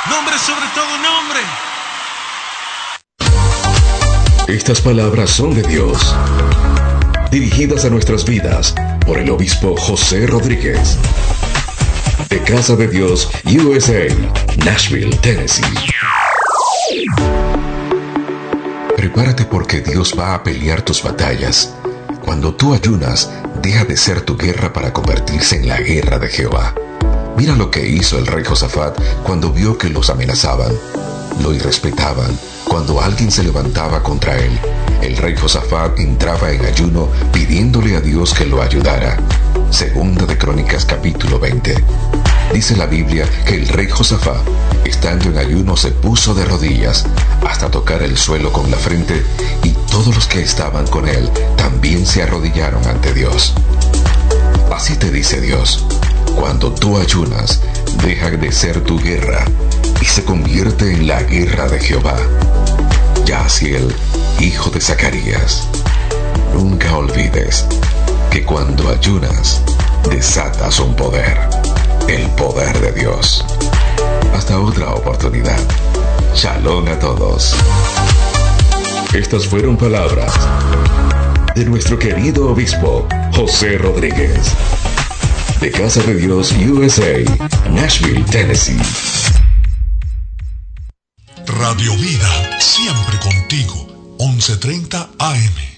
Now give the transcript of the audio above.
Nombre sobre todo nombre. Estas palabras son de Dios, dirigidas a nuestras vidas por el obispo José Rodríguez, de Casa de Dios USA, Nashville, Tennessee. Prepárate porque Dios va a pelear tus batallas. Cuando tú ayunas, deja de ser tu guerra para convertirse en la guerra de Jehová. Mira lo que hizo el rey Josafat cuando vio que los amenazaban. Lo irrespetaban. Cuando alguien se levantaba contra él, el rey Josafat entraba en ayuno pidiéndole a Dios que lo ayudara. Segunda de Crónicas capítulo 20. Dice la Biblia que el rey Josafat, estando en ayuno, se puso de rodillas hasta tocar el suelo con la frente, y todos los que estaban con él también se arrodillaron ante Dios. Así te dice Dios: cuando tú ayunas, deja de ser tu guerra y se convierte en la guerra de Jehová. Yaciel, hijo de Zacarías, nunca olvides que cuando ayunas, desatas un poder, el poder de Dios. Hasta otra oportunidad. Shalom a todos. Estas fueron palabras de nuestro querido obispo José Rodríguez, de Casa de Dios USA, Nashville, Tennessee. Radio Vida, siempre contigo, 11:30 AM.